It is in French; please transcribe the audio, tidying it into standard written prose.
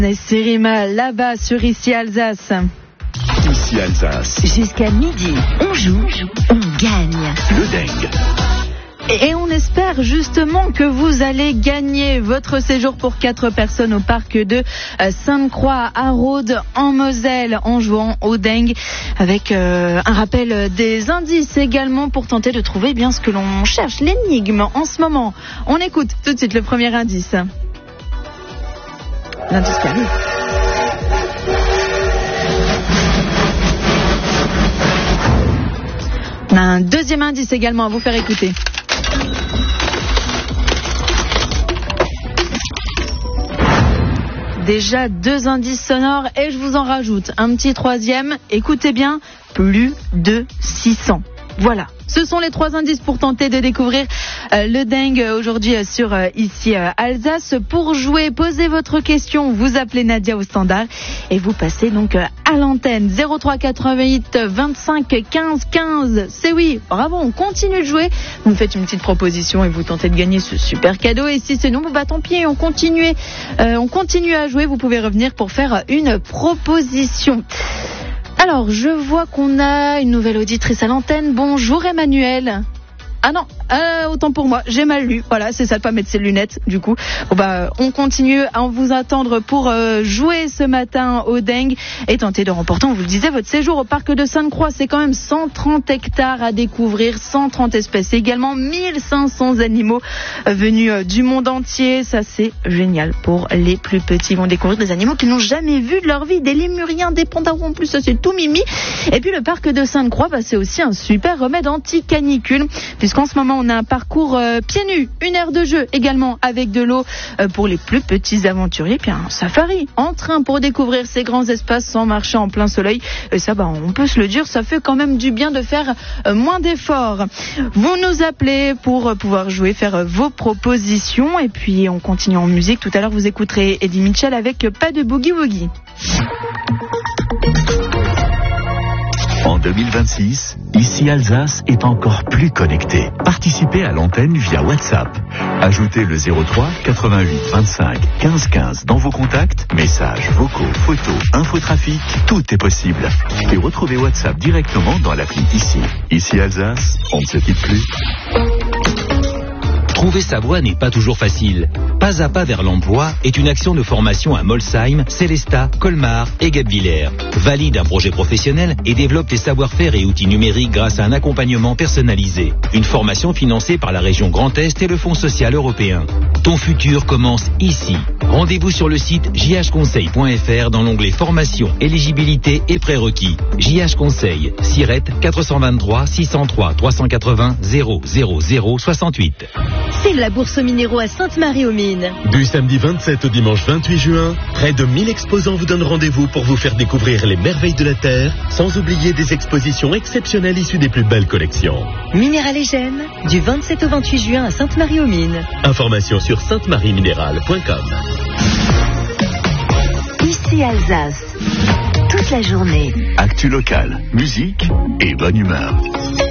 C'est Rima, là-bas sur Ici Alsace. Ici Alsace. Jusqu'à midi, on joue, on gagne. Le Deng. Et on espère justement que vous allez gagner votre séjour pour 4 personnes au parc de Sainte-Croix à Rhodes en Moselle en jouant au Deng avec un rappel des indices également pour tenter de trouver bien ce que l'on cherche, l'énigme en ce moment. On écoute tout de suite le premier indice. L'indice qui arrive. On a un deuxième indice également à vous faire écouter. Déjà 2 indices sonores et je vous en rajoute un petit troisième. Écoutez bien, plus de 600. Voilà, ce sont les 3 indices pour tenter de découvrir le Deng aujourd'hui sur Ici Alsace. Pour jouer, posez votre question, vous appelez Nadia au standard et vous passez donc à l'antenne 03 88 25 15 15. C'est oui, bravo, on continue de jouer. Vous me faites une petite proposition et vous tentez de gagner ce super cadeau. Et si c'est non, bah tant pis, on continue à jouer. Vous pouvez revenir pour faire une proposition. Alors, je vois qu'on a une nouvelle auditrice à l'antenne. Bonjour Emmanuel. Ah non, autant pour moi, j'ai mal lu. Voilà, c'est ça de pas mettre ses lunettes, du coup. Bon bah, on continue à vous attendre pour jouer ce matin au Deng et tenter de remporter, on vous le disait, votre séjour au parc de Sainte-Croix. C'est quand même 130 hectares à découvrir, 130 espèces, et également 1500 animaux venus du monde entier. Ça, c'est génial pour les plus petits. Ils vont découvrir des animaux qu'ils n'ont jamais vus de leur vie, des lémuriens, des pandarous en plus, ça c'est tout mimi. Et puis le parc de Sainte-Croix, bah, c'est aussi un super remède anti-canicule, puisqu'en ce moment on a un parcours pieds nus, une aire de jeu également avec de l'eau pour les plus petits aventuriers, puis un safari en train pour découvrir ces grands espaces sans marcher en plein soleil. Et ça, bah, on peut se le dire, ça fait quand même du bien de faire moins d'efforts. Vous nous appelez pour pouvoir jouer, faire vos propositions, et puis on continue en musique. Tout à l'heure vous écouterez Eddie Mitchell avec Pas de Boogie Woogie. En 2026, Ici Alsace est encore plus connecté. Participez à l'antenne via WhatsApp. Ajoutez le 03 88 25 15 15 dans vos contacts, messages, vocaux, photos, infotrafic, tout est possible. Et retrouvez WhatsApp directement dans l'appli Ici. Ici Alsace, on ne se quitte plus. Trouver sa voie n'est pas toujours facile. Pas à pas vers l'emploi est une action de formation à Molsheim, Célestat, Colmar et Guebwiller. Valide un projet professionnel et développe tes savoir-faire et outils numériques grâce à un accompagnement personnalisé. Une formation financée par la région Grand Est et le Fonds social européen. Ton futur commence ici. Rendez-vous sur le site jhconseil.fr dans l'onglet formation, éligibilité et prérequis. JH Conseil, Sirette 423 603 380 000 68. C'est la bourse aux minéraux à Sainte-Marie-aux-Mines. Du samedi 27 au dimanche 28 juin, près de 1000 exposants vous donnent rendez-vous pour vous faire découvrir les merveilles de la Terre, sans oublier des expositions exceptionnelles issues des plus belles collections. Minéral et Gènes, du 27 au 28 juin à Sainte-Marie-aux-Mines. Information sur saintemarieminéral.com. Ici Alsace, toute la journée. Actu local, musique et bonne humeur.